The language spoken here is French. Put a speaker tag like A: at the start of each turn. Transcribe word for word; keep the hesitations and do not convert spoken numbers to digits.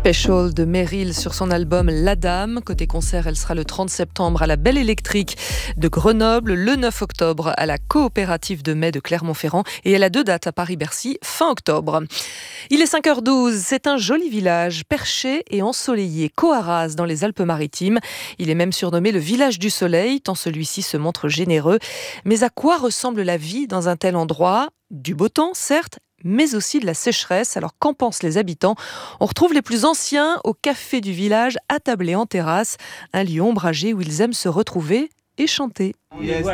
A: Special de Meryl sur son album La Dame. Côté concert, elle sera le trente septembre à la Belle Électrique de Grenoble, le neuf octobre à la Coopérative de Mai de Clermont-Ferrand et elle a deux dates à Paris-Bercy fin octobre. Il est cinq heures douze, c'est un joli village perché et ensoleillé, Coarraze dans les Alpes-Maritimes. Il est même surnommé le village du soleil, tant celui-ci se montre généreux. Mais à quoi ressemble la vie dans un tel endroit ? Du beau temps, certes, mais aussi de la sécheresse. Alors qu'en pensent les habitants ? On retrouve les plus anciens au café du village, attablés en terrasse, un lieu ombragé où ils aiment se retrouver et chanter.
B: Yes,